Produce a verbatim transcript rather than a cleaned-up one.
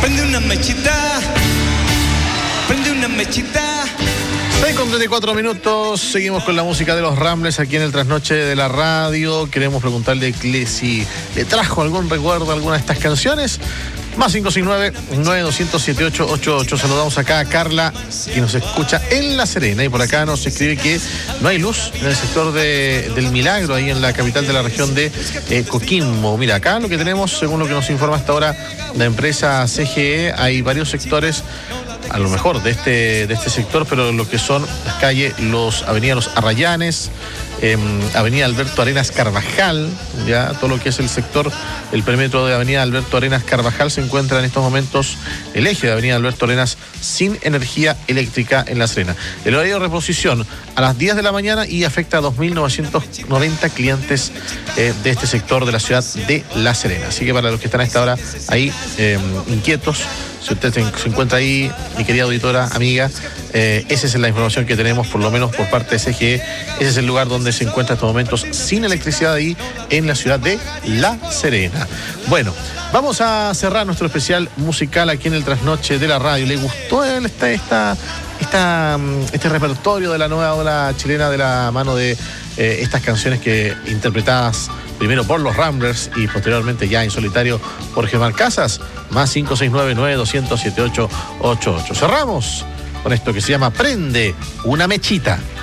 Prende una mechita, prende una mechita. seis con treinta y cuatro minutos, seguimos con la música de los Ramblers aquí en el Trasnoche de la Radio. Queremos preguntarle si le trajo algún recuerdo a alguna de estas canciones. Más cinco seis nueve, nueve dos cero, siete ocho ocho ocho. Saludamos acá a Carla, que nos escucha en La Serena. Y por acá nos escribe que no hay luz en el sector de, del Milagro, ahí en la capital de la región de eh, Coquimbo. Mira, acá lo que tenemos, según lo que nos informa hasta ahora la empresa C G E, hay varios sectores, a lo mejor de este, de este sector, pero lo que son las calles, los Avenida Los Arrayanes, eh, Avenida Alberto Arenas Carvajal, ya todo lo que es el sector, el perímetro de Avenida Alberto Arenas Carvajal, se encuentra en estos momentos el eje de Avenida Alberto Arenas sin energía eléctrica en La Serena. El horario de reposición a las diez de la mañana y afecta a dos mil novecientos noventa clientes eh, de este sector de la ciudad de La Serena. Así que para los que están a esta hora ahí eh, inquietos, si usted se, se encuentra ahí, mi querida auditora, amiga, eh, esa es la información que tenemos, por lo menos por parte de C G E. Ese es el lugar donde se encuentra en estos momentos sin electricidad ahí en la ciudad de La Serena. Bueno, vamos a cerrar nuestro especial musical aquí en el Trasnoche de la Radio. ¿Le gustó esta, esta, esta, este repertorio de la nueva ola chilena de la mano de eh, estas canciones que interpretadas primero por los Ramblers y posteriormente ya en solitario por Germán Casas? Más cinco seis nueve, nueve dos cero, siete ocho ocho ocho. Cerramos con esto que se llama Prende una Mechita.